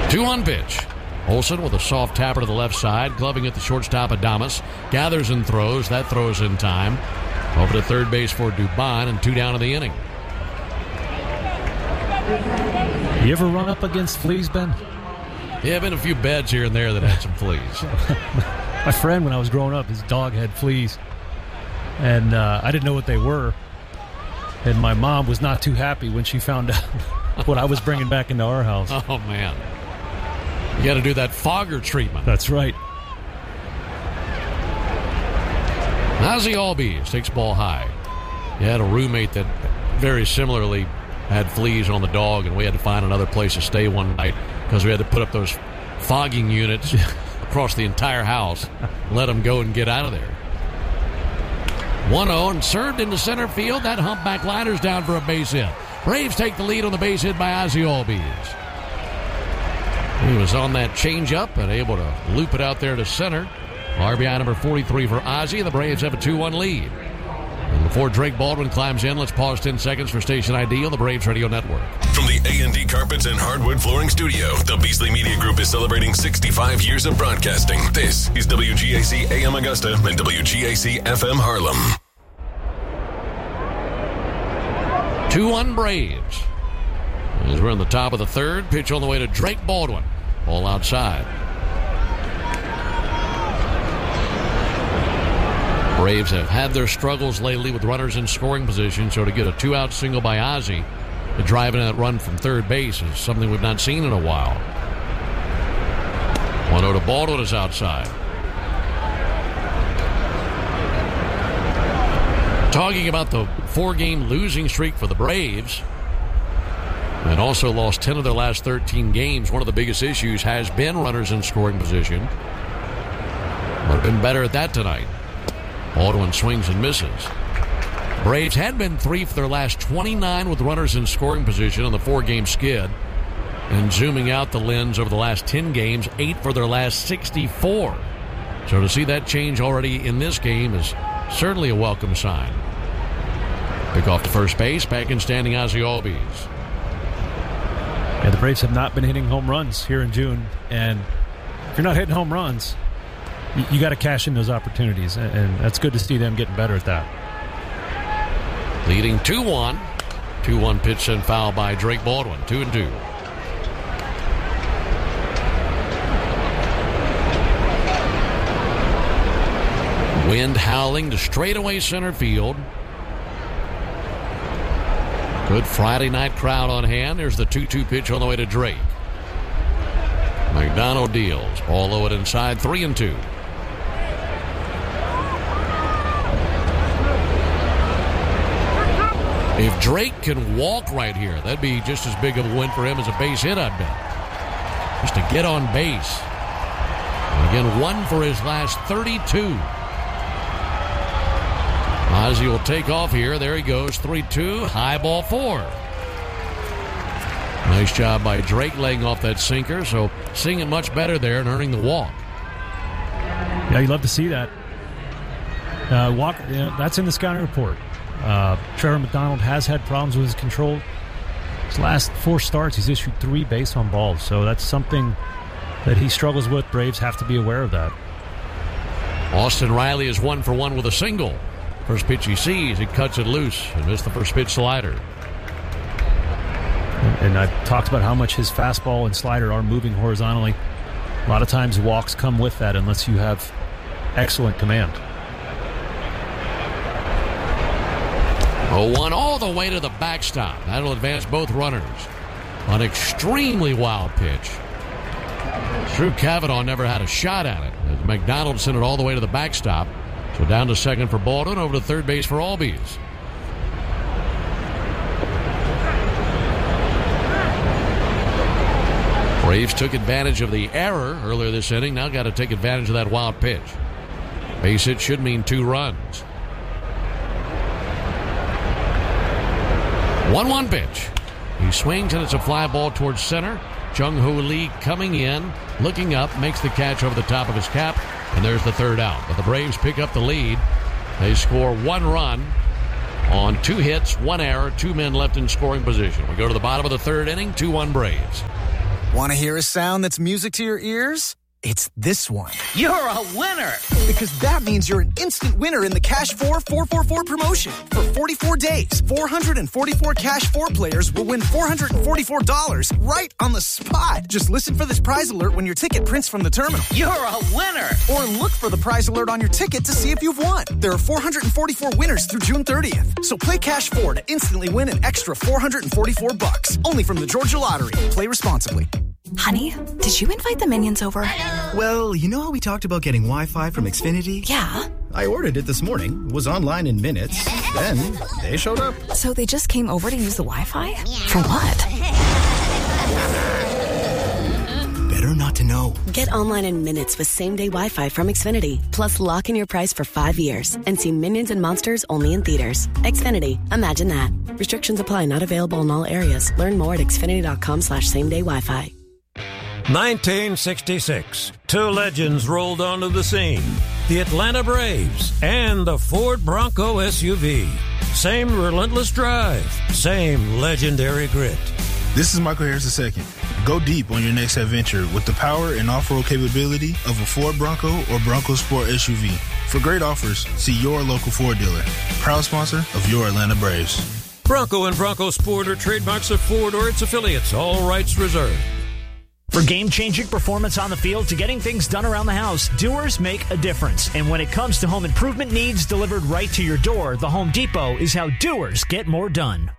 2-1 pitch. Olsen with a soft tapper to the left side, gloving at the shortstop Adames. Gathers and throws. That throws in time. Over to third base for Dubon, and 2 down in the inning. You ever run up against fleas, Ben? Yeah, been a few beds here and there that had some fleas. My friend, when I was growing up, his dog had fleas, and I didn't know what they were. And my mom was not too happy when she found out what I was bringing back into our house. Oh, man. You got to do that fogger treatment. That's right. Ozzie Albies takes ball high. He had a roommate that very similarly had fleas on the dog, and we had to find another place to stay one night because we had to put up those fogging units across the entire house, let them go and get out of there. 1-0 and served into center field. That humpback liner's down for a base hit. Braves take the lead on the base hit by Ozzie Albies. He was on that changeup and able to loop it out there to center. RBI number 43 for Ozzie. The Braves have a 2-1 lead. And before Drake Baldwin climbs in, let's pause 10 seconds for Station ID on the Braves Radio Network. From the A&D Carpets and Hardwood Flooring Studio, the Beasley Media Group is celebrating 65 years of broadcasting. This is WGAC AM Augusta and WGAC FM Harlem. 2-1 Braves. As we're in the top of the third, pitch on the way to Drake Baldwin. Ball outside. Braves have had their struggles lately with runners in scoring position, so to get a 2-out single by Ozzie to drive in that run from third base is something we've not seen in a while. 1-0 to Baldwin is outside. Talking about the 4-game losing streak for the Braves, and also lost 10 of their last 13 games. One of the biggest issues has been runners in scoring position. But have been better at that tonight. Baldwin swings and misses. Braves had been 3 for their last 29 with runners in scoring position on the 4-game skid. And zooming out the lens over the last 10 games, 8 for their last 64. So to see that change already in this game is certainly a welcome sign. Pick off to first base, back in standing Ozzie Albies. Yeah, the Braves have not been hitting home runs here in June, and if you're not hitting home runs, you got to cash in those opportunities, and that's good to see them getting better at that. Leading 2-1. 2-1 pitch and foul by Drake Baldwin. 2-2. Wind howling to straightaway center field. Good Friday night crowd on hand. There's the 2-2 pitch on the way to Drake. McDonald deals. Ball low and inside. 3-2. If Drake can walk right here, that'd be just as big of a win for him as a base hit, I'd bet. Just to get on base. And again, 1 for his last 32. Ozzie will take off here. There he goes. 3-2. High ball 4. Nice job by Drake laying off that sinker. So seeing it much better there and earning the walk. Yeah, you love to see that. That's in the scouting report. Trevor McDonald has had problems with his control. His last 4 starts, he's issued 3 base on balls. So that's something that he struggles with. Braves have to be aware of that. Austin Riley is 1 for 1 with a single. First pitch he sees, he cuts it loose and missed the first pitch slider. And I've talked about how much his fastball and slider are moving horizontally. A lot of times walks come with that unless you have excellent command. 0-1 all the way to the backstop. That'll advance both runners. An extremely wild pitch. Drew Cavanaugh never had a shot at it, as McDonald sent it all the way to the backstop. So down to second for Baldwin, over to third base for Albies. Braves took advantage of the error earlier this inning. Now got to take advantage of that wild pitch. Base hit should mean 2 runs. 1-1 pitch. He swings and it's a fly ball towards center. Jung-Hoo Lee coming in, looking up, makes the catch over the top of his cap, and there's the 3rd out. But the Braves pick up the lead. They score 1 run on 2 hits, 1 error, 2 men left in scoring position. We go to the bottom of the 3rd inning, 2-1 Braves. Want to hear a sound that's music to your ears? It's this one. You're a winner! Because that means you're an instant winner in the Cash 4 444 promotion. For 44 days, 444 Cash 4 players will win $444 right on the spot. Just listen for this prize alert when your ticket prints from the terminal. You're a winner! Or look for the prize alert on your ticket to see if you've won. There are 444 winners through June 30th. So play Cash 4 to instantly win an extra $444. Only from the Georgia Lottery. Play responsibly. Honey, did you invite the Minions over? Well, you know how we talked about getting Wi-Fi from Xfinity? Yeah. I ordered it this morning, was online in minutes, then they showed up. So they just came over to use the Wi-Fi? For what? Better not to know. Get online in minutes with same-day Wi-Fi from Xfinity. Plus, lock in your price for 5 years and see Minions and Monsters only in theaters. Xfinity. Imagine that. Restrictions apply. Not available in all areas. Learn more at xfinity.com/same-day Wi-Fi. 1966, two legends rolled onto the scene. The Atlanta Braves and the Ford Bronco SUV. Same relentless drive, same legendary grit. This is Michael Harris II. Go deep on your next adventure with the power and off-road capability of a Ford Bronco or Bronco Sport SUV. For great offers, see your local Ford dealer. Proud sponsor of your Atlanta Braves. Bronco and Bronco Sport are trademarks of Ford or its affiliates. All rights reserved. For game-changing performance on the field to getting things done around the house, Doers make a difference. And when it comes to home improvement needs delivered right to your door, the Home Depot is how doers get more done.